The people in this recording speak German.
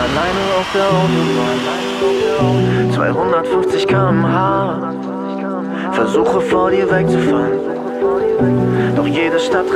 alleine auf der Autobahn, 250 km/h, versuche vor dir wegzufahren, doch jede Stadt